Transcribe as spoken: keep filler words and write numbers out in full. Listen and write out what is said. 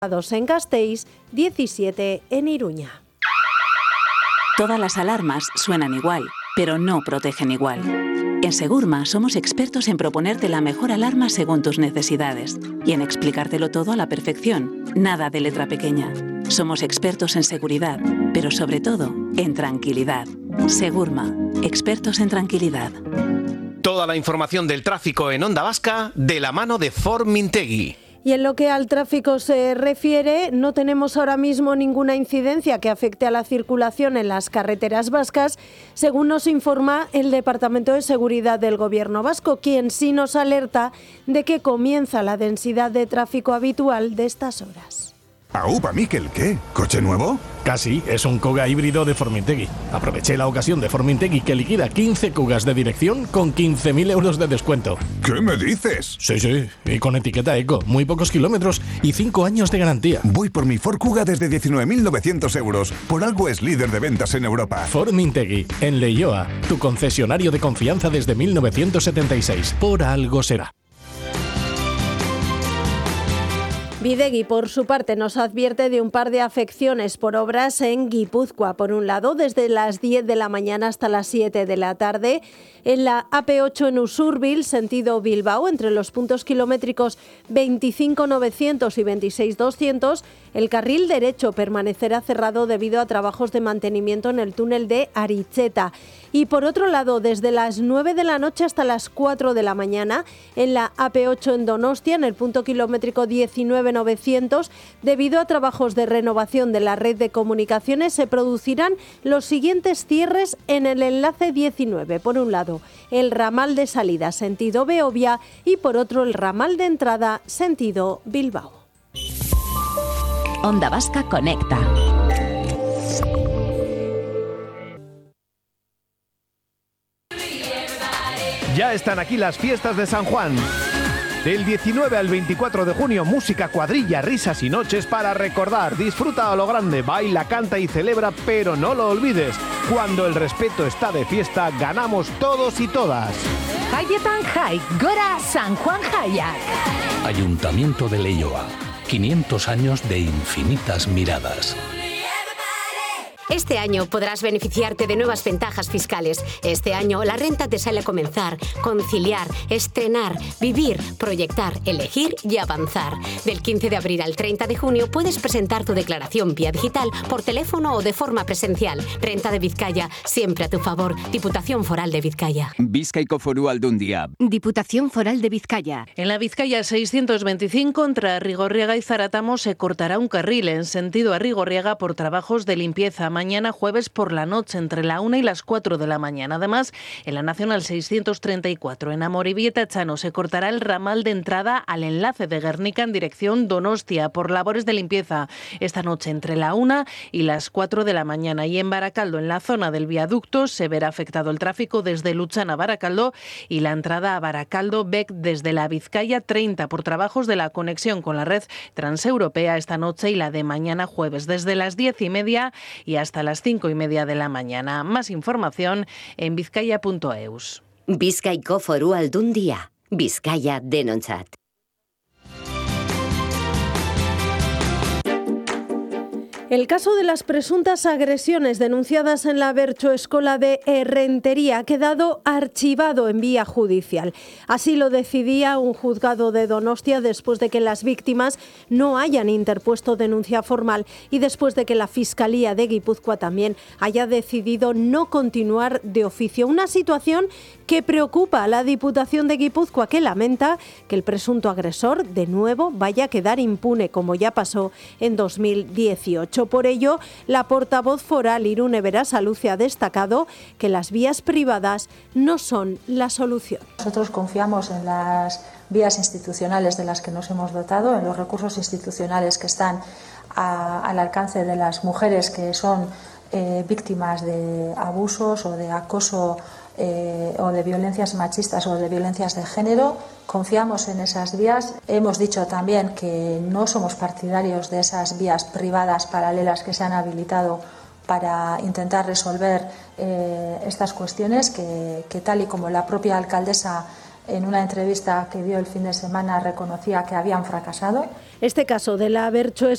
dos en Gasteiz, diecisiete en Iruña. Todas las alarmas suenan igual, pero no protegen igual. En Segurma somos expertos en proponerte la mejor alarma según tus necesidades y en explicártelo todo a la perfección, nada de letra pequeña. Somos expertos en seguridad, pero sobre todo en tranquilidad. Segurma, expertos en tranquilidad. Toda la información del tráfico en Onda Vasca de la mano de Ford Mintegui. Y en lo que al tráfico se refiere, no tenemos ahora mismo ninguna incidencia que afecte a la circulación en las carreteras vascas, según nos informa el Departamento de Seguridad del Gobierno vasco, quien sí nos alerta de que comienza la densidad de tráfico habitual de estas horas. Aupa, Miquel, ¿qué? ¿Coche nuevo? Casi, es un Kuga híbrido de Formintegui. Aproveché la ocasión de Formintegui que liquida quince Kugas de dirección con quince mil euros de descuento. ¿Qué me dices? Sí, sí, y con etiqueta eco, muy pocos kilómetros y cinco años de garantía. Voy por mi Ford Kuga desde diecinueve mil novecientos euros. Por algo es líder de ventas en Europa. Formintegui, en Leioa, tu concesionario de confianza desde mil novecientos setenta y seis. Por algo será. Bidegi, por su parte, nos advierte de un par de afecciones por obras en Guipúzcoa. Por un lado, desde las diez de la mañana hasta las siete de la tarde, en la A P ocho en Usurbil, sentido Bilbao, entre los puntos kilométricos veinticinco novecientos y veintiséis doscientos, el carril derecho permanecerá cerrado debido a trabajos de mantenimiento en el túnel de Aritzeta. Y por otro lado, desde las nueve de la noche hasta las cuatro de la mañana, en la A P ocho en Donostia, en el punto kilométrico diecinueve novecientos, debido a trabajos de renovación de la red de comunicaciones, se producirán los siguientes cierres en el enlace diecinueve. Por un lado, el ramal de salida sentido Beovia y por otro, el ramal de entrada sentido Bilbao. Onda Vasca conecta. Ya están aquí las fiestas de San Juan. Del diecinueve al veinticuatro de junio, música, cuadrilla, risas y noches para recordar. Disfruta a lo grande, baila, canta y celebra, pero no lo olvides. Cuando el respeto está de fiesta, ganamos todos y todas. Haietan Jai, Gora San Juan Jaiak. Ayuntamiento de Leioa. quinientos años de infinitas miradas. Este año podrás beneficiarte de nuevas ventajas fiscales. Este año la renta te sale a comenzar, conciliar, estrenar, vivir, proyectar, elegir y avanzar. Del quince de abril al treinta de junio puedes presentar tu declaración vía digital, por teléfono o de forma presencial. Renta de Vizcaya, siempre a tu favor. Diputación Foral de Vizcaya. Bizkaiko Foru Aldundia. Diputación Foral de Vizcaya. En la Vizcaya seiscientos veinticinco, entre Arrigorriaga y Zaratamo, se cortará un carril en sentido Arrigorriaga por trabajos de limpieza. Mañana jueves por la noche, entre la una y las cuatro de la mañana. Además, en la Nacional seiscientos treinta y cuatro, en Amorebieta Chano, se cortará el ramal de entrada al enlace de Guernica en dirección Donostia por labores de limpieza. Esta noche, entre la una y las cuatro de la mañana. Y en Baracaldo, en la zona del viaducto, se verá afectado el tráfico desde Luchana a Baracaldo y la entrada a Baracaldo-Bec desde la Vizcaya treinta por trabajos de la conexión con la red transeuropea esta noche y la de mañana jueves, desde las diez y media y hasta hasta las cinco y media de la mañana. Más información en bizkaia punto eus. Bizkaiko Foru Aldundia. Bizkaia denontzat. El caso de las presuntas agresiones denunciadas en la Bertso Escola de Errentería ha quedado archivado en vía judicial. Así lo decidía un juzgado de Donostia después de que las víctimas no hayan interpuesto denuncia formal y después de que la Fiscalía de Guipúzcoa también haya decidido no continuar de oficio. Una situación que preocupa a la Diputación de Guipúzcoa, que lamenta que el presunto agresor de nuevo vaya a quedar impune, como ya pasó en dos mil dieciocho. Por ello, la portavoz foral Irune Berasaluze ha destacado que las vías privadas no son la solución. Nosotros confiamos en las vías institucionales de las que nos hemos dotado, en los recursos institucionales que están a, al alcance de las mujeres que son eh, víctimas de abusos o de acoso Eh, o de violencias machistas o de violencias de género. Confiamos en esas vías. Hemos dicho también que no somos partidarios de esas vías privadas paralelas que se han habilitado para intentar resolver eh, estas cuestiones que, que tal y como la propia alcaldesa en una entrevista que dio el fin de semana reconocía que habían fracasado. Este caso de la Bercho es